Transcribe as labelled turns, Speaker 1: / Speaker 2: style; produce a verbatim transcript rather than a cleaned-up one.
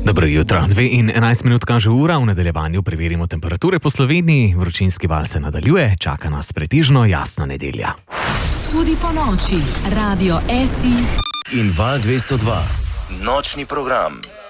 Speaker 1: Dobro jutro. Dve in enajst minut kaže ura, v nadaljevanju preverimo temperature po Sloveniji. Vročinski val se nadaljuje, čaka nas pretežno jasna nedelja.
Speaker 2: Tudi po noči, Radio S I
Speaker 3: in Val dvesto dva, nočni program.